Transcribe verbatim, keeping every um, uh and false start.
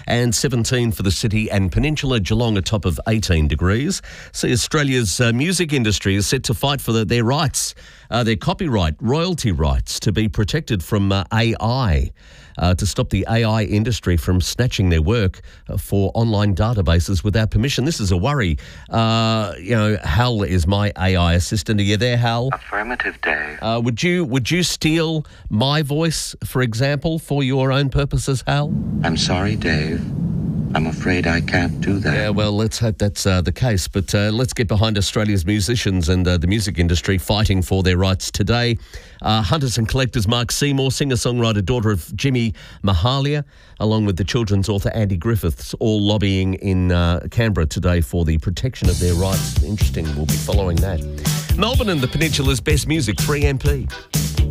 and seventeen for the city and peninsula. Geelong a top of eighteen degrees. See, Australia's uh, music industry is set to fight for the, their rights, uh, their copyright, royalty rights to be protected from uh, A I. Uh, to stop the A I industry from snatching their work uh, for online databases without permission. This is a worry. Uh, you know, Hal is my A I assistant. Are you there, Hal? Affirmative, Dave. Uh, would you would you steal my voice, for example, for your own purposes, Hal? I'm sorry, Dave. I'm afraid I can't do that. Yeah, well, let's hope that's uh, the case. But uh, let's get behind Australia's musicians and uh, the music industry fighting for their rights today. Uh, Hunters and Collectors Mark Seymour, singer-songwriter, daughter of Jimmy Mahalia, along with the children's author Andy Griffiths, all lobbying in uh, Canberra today for the protection of their rights. Interesting, we'll be following that. Melbourne and the Peninsula's best music, three M P.